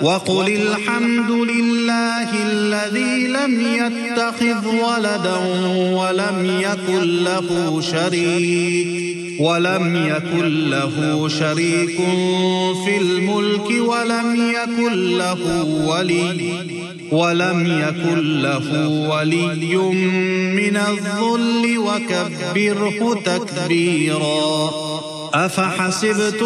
وقل الحمد لله الذي لم يتخذ ولدا ولم يكن له شريك في الملك ولم يكن له ولي من الذل وكبره تكبيرا. أفحسبتم